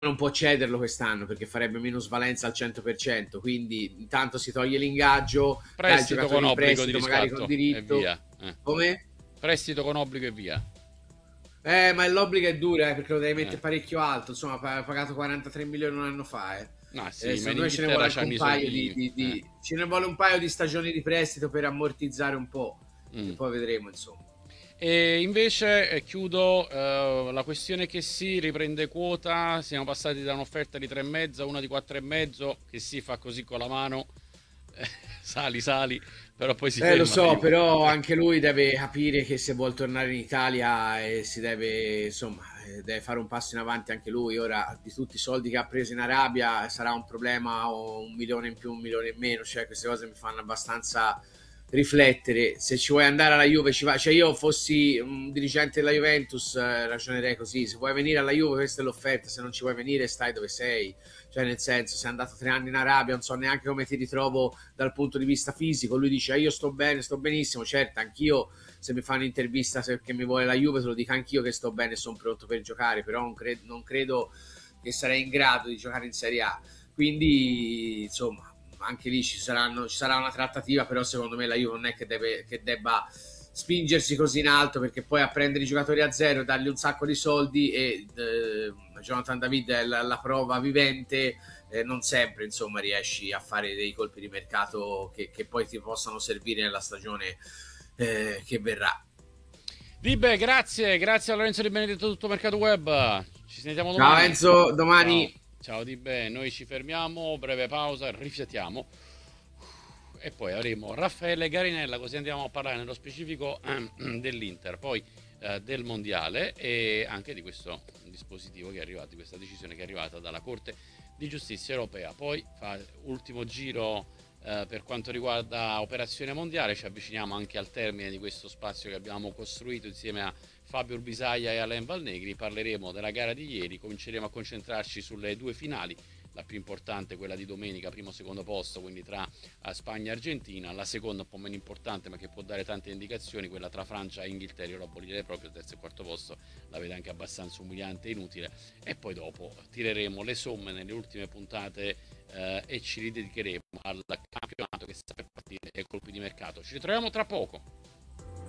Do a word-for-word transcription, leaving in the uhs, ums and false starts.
non può cederlo quest'anno perché farebbe minusvalenza al cento per cento, quindi intanto si toglie l'ingaggio, dà il Prestito giocatore con in obbligo di prestito magari con riscatto e diritto. via. Eh. Come? Prestito con obbligo e via. Eh, ma l'obbligo è dura, eh, perché lo devi Eh. mettere parecchio alto. Insomma, ha pagato quarantatré milioni un anno fa. Eh. Ah Eh, sì, ma in secondo me ce ne vuole Inghilterra anche c'hanno un i paio di, soldini. di- Eh. di- ce ne vuole un paio di stagioni di prestito per ammortizzare un po'. E Mm. poi vedremo, insomma. E invece eh, chiudo eh, la questione che si riprende quota. Siamo passati da un'offerta di tre e mezzo a una di quattro e mezzo che si fa così con la mano. Eh, sali, sali, però poi si Eh, lo ferma la so, Juve. però anche lui deve capire che se vuol tornare in Italia e si deve, insomma, eh, deve fare un passo in avanti anche lui. Ora, di tutti i soldi che ha preso in Arabia, sarà un problema o un milione in più, un milione in meno. Cioè, queste cose mi fanno abbastanza riflettere. Se ci vuoi andare alla Juve, ci va. Cioè, io fossi un dirigente della Juventus, eh, ragionerei così. Se vuoi venire alla Juve, questa è l'offerta. Se non ci vuoi venire, stai dove sei. Cioè, nel senso, sei andato tre anni in Arabia, non so neanche come ti ritrovo dal punto di vista fisico. Lui dice: ah, io sto bene, sto benissimo. Certo, anch'io, se mi fanno un'intervista perché mi vuole la Juve, te lo dico anch'io che sto bene e sono pronto per giocare. Però non, cre- non credo che sarei in grado di giocare in Serie A. Quindi, insomma, anche lì ci, saranno, ci sarà una trattativa. Però, secondo me, la Juve non è che, deve, che debba spingersi così in alto, perché poi a prendere i giocatori a zero, dargli un sacco di soldi e eh, Jonathan David è la, la prova vivente, eh, non sempre insomma riesci a fare dei colpi di mercato che, che poi ti possano servire nella stagione eh, che verrà. Vibe, grazie, grazie a Lorenzo Di Benedetto, tutto Mercato Web. Ci sentiamo Ciao domani. Enzo, Ciao, domani. ciao Di Be, noi ci fermiamo, breve pausa, riflettiamo e poi avremo Raffaele Garinella, così andiamo a parlare nello specifico eh, dell'Inter, poi eh, del Mondiale e anche di questo dispositivo che è arrivato, di questa decisione che è arrivata dalla Corte di Giustizia Europea. Poi fa ultimo giro eh, per quanto riguarda Operazione Mondiale, ci avviciniamo anche al termine di questo spazio che abbiamo costruito insieme a Fabio Urbisaia e Alain Valnegri. Parleremo della gara di ieri, cominceremo a concentrarci sulle due finali, la più importante quella di domenica, primo secondo posto, quindi tra Spagna e Argentina, la seconda un po' meno importante ma che può dare tante indicazioni, quella tra Francia e Inghilterra. Io lo abolirei proprio, il terzo e quarto posto la vedo anche abbastanza umiliante e inutile, e poi dopo tireremo le somme nelle ultime puntate eh, e ci ridedicheremo al campionato che sta per partire ai colpi di mercato. Ci ritroviamo tra poco.